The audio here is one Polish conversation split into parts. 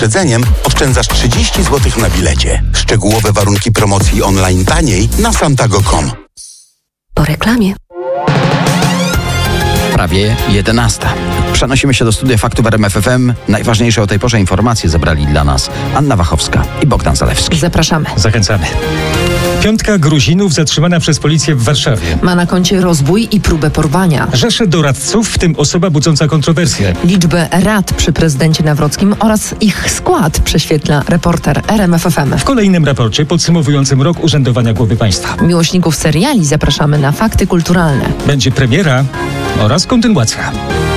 wyprzedzeniem oszczędzasz 30 zł na bilecie. Szczegółowe warunki promocji online taniej na santago.com. Po reklamie. Prawie 11. Przenosimy się do studia Faktów RMF FM. Najważniejsze o tej porze informacje zebrali dla nas Anna Wachowska i Bogdan Zalewski. Zapraszamy. Zachęcamy. 5 Gruzinów zatrzymana przez policję w Warszawie. Ma na koncie rozbój i próbę porwania. Rzesze doradców, w tym osoba budząca kontrowersje. Liczbę rad przy prezydencie Nawrockim oraz ich skład prześwietla reporter RMF FM. W kolejnym raporcie podsumowującym rok urzędowania głowy państwa. Miłośników seriali zapraszamy na Fakty Kulturalne. Będzie premiera oraz kontynuacja.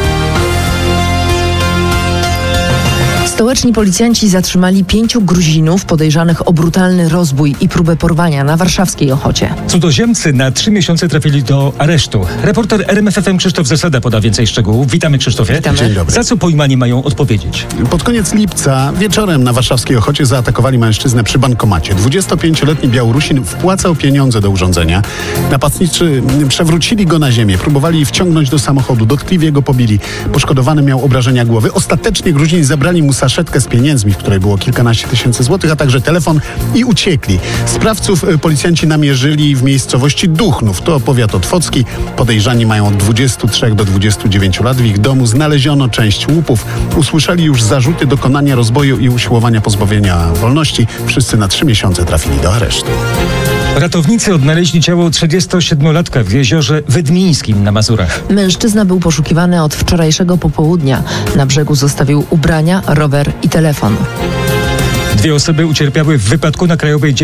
Stołeczni policjanci zatrzymali 5 Gruzinów podejrzanych o brutalny rozbój i próbę porwania na warszawskiej Ochocie. Cudzoziemcy na 3 miesiące trafili do aresztu. Reporter RMF FM Krzysztof Zasada poda więcej szczegółów. Witamy, Krzysztofie. Witamy. Dzień dobry. Za co pojmani mają odpowiedzieć? Pod koniec lipca wieczorem na warszawskiej Ochocie zaatakowali mężczyznę przy bankomacie. 25-letni Białorusin wpłacał pieniądze do urządzenia. Napastnicy przewrócili go na ziemię, próbowali wciągnąć do samochodu, dotkliwie go pobili. Poszkodowany miał obrażenia głowy. Ostatecznie Gruzini zabrali mu saszetkę z pieniędzmi, w której było kilkanaście tysięcy złotych, a także telefon i uciekli. Sprawców policjanci namierzyli w miejscowości Duchnów, to powiat otwocki. Podejrzani mają od 23 do 29 lat. W ich domu znaleziono część łupów. Usłyszeli już zarzuty dokonania rozboju i usiłowania pozbawienia wolności. Wszyscy na 3 miesiące trafili do aresztu. Ratownicy odnaleźli ciało 37-latka w jeziorze Wydmińskim na Mazurach. Mężczyzna był poszukiwany od wczorajszego popołudnia. Na brzegu zostawił ubrania, rower i telefon. 2 osoby ucierpiały w wypadku na Krajowej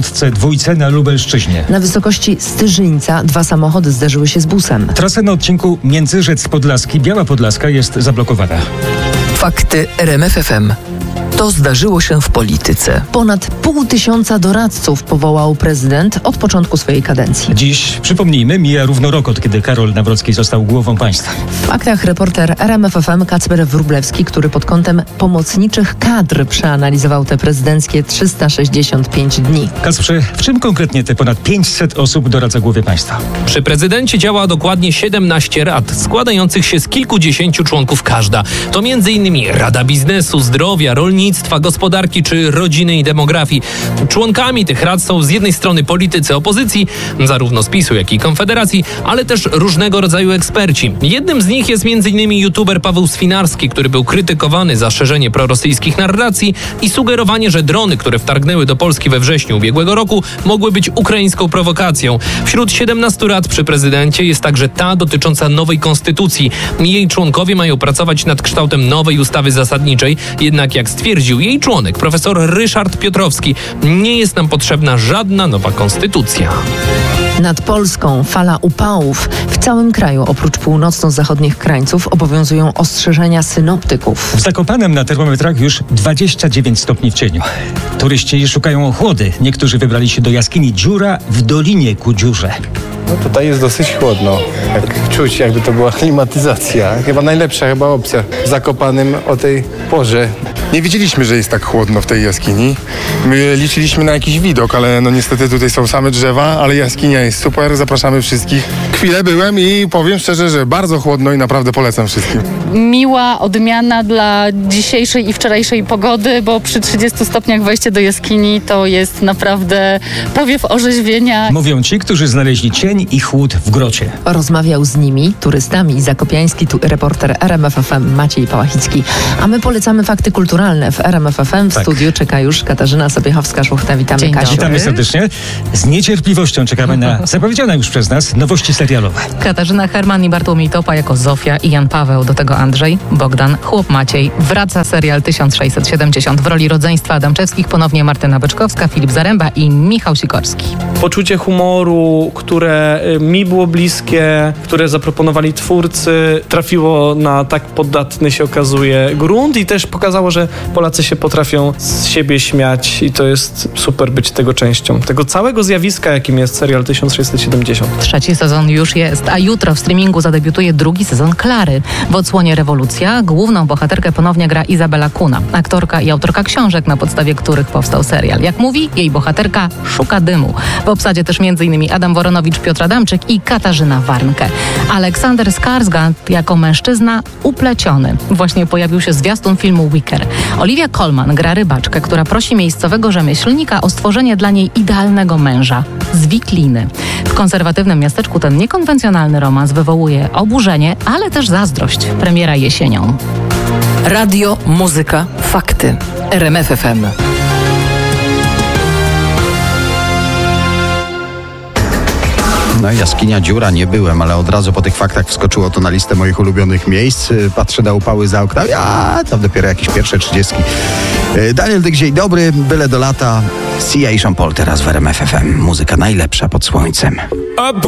92 na Lubelszczyźnie. Na wysokości Styżyńca 2 samochody zderzyły się z busem. Trasa na odcinku Międzyrzec Podlaski-Biała Podlaska jest zablokowana. Fakty RMF FM. To zdarzyło się w polityce. Ponad 500 doradców powołał prezydent od początku swojej kadencji. Dziś, przypomnijmy, mija równo rok, od kiedy Karol Nawrocki został głową państwa. W faktach reporter RMF FM Kacper Wróblewski, który pod kątem pomocniczych kadr przeanalizował te prezydenckie 365 dni. Kacprze, w czym konkretnie te ponad 500 osób doradza głowie państwa? Przy prezydencie działa dokładnie 17 rad, składających się z kilkudziesięciu członków każda. To m.in. Rada Biznesu, Zdrowia, Rolnictwa, Gospodarki czy Rodziny i Demografii. Członkami tych rad są z jednej strony politycy opozycji, zarówno z PiS-u, jak i Konfederacji, ale też różnego rodzaju eksperci. Jednym z nich jest m.in. youtuber Paweł Swinarski, który był krytykowany za szerzenie prorosyjskich narracji i sugerowanie, że drony, które wtargnęły do Polski we wrześniu ubiegłego roku, mogły być ukraińską prowokacją. Wśród 17 rad przy prezydencie jest także ta dotycząca nowej konstytucji. Jej członkowie mają pracować nad kształtem nowej ustawy zasadniczej, jednak jak stwierdził jej członek, profesor Ryszard Piotrowski, nie jest nam potrzebna żadna nowa konstytucja. Nad Polską fala upałów. W całym kraju oprócz północno-zachodnich krańców obowiązują ostrzeżenia synoptyków. W Zakopanem na termometrach już 29 stopni w cieniu. Turyści szukają ochłody. Niektórzy wybrali się do jaskini Dziura w Dolinie ku Dziurze. No tutaj jest dosyć chłodno. Jak czuć, jakby to była klimatyzacja. Chyba najlepsza opcja w Zakopanem o tej porze. Nie wiedzieliśmy, że jest tak chłodno w tej jaskini. My liczyliśmy na jakiś widok, ale no niestety tutaj są same drzewa, ale jaskinia jest super, zapraszamy wszystkich. Chwilę byłem i powiem szczerze, że bardzo chłodno i naprawdę polecam wszystkim. Miła odmiana dla dzisiejszej i wczorajszej pogody, bo przy 30 stopniach wejście do jaskini to jest naprawdę powiew orzeźwienia. Mówią ci, którzy znaleźli cień i chłód w grocie. Rozmawiał z nimi, turystami, zakopiański reporter RMF FM Maciej Pałachicki. A my polecamy fakty kulturalne w RMF FM. W studiu czeka już Katarzyna Sobiechowska-Szuchta. Witamy, Kasiu. Witamy serdecznie. Z niecierpliwością czekamy na zapowiedziane już przez nas nowości serialowe. Katarzyna Herman i Bartłomiej Topa jako Zofia i Jan Paweł, do tego Andrzej, Bogdan, chłop Maciej. Wraca serial 1670. W roli rodzeństwa Adamczewskich ponownie Martyna Beczkowska, Filip Zaręba i Michał Sikorski. Poczucie humoru, które mi było bliskie, które zaproponowali twórcy, trafiło na tak podatny, się okazuje, grunt i też pokazało, że Polacy się potrafią z siebie śmiać i to jest super być tego częścią. Tego całego zjawiska, jakim jest serial 1670. 3. sezon już jest, a jutro w streamingu zadebiutuje 2. sezon Klary. W odsłonie Rewolucja główną bohaterkę ponownie gra Izabela Kuna, aktorka i autorka książek, na podstawie których powstał serial. Jak mówi, jej bohaterka szuka dymu. W obsadzie też m.in. Adam Woronowicz, Piotr Adamczyk i Katarzyna Warnke. Aleksander Skarsgård jako mężczyzna upleciony. Właśnie pojawił się zwiastun filmu Wicker. Olivia Colman gra rybaczkę, która prosi miejscowego rzemieślnika o stworzenie dla niej idealnego męża z wikliny. W konserwatywnym miasteczku ten niekonwencjonalny romans wywołuje oburzenie, ale też zazdrość. Premiera jesienią. Radio, muzyka, fakty. RMF FM. No jaskinia, dziura nie byłem, ale od razu po tych faktach wskoczyło to na listę moich ulubionych miejsc. Patrzę na upały za okna, tam dopiero jakieś pierwsze 30. Daniel Dyk, dzień dobry, byle do lata. Sia i Sean Paul teraz w RMF FM. Muzyka najlepsza pod słońcem.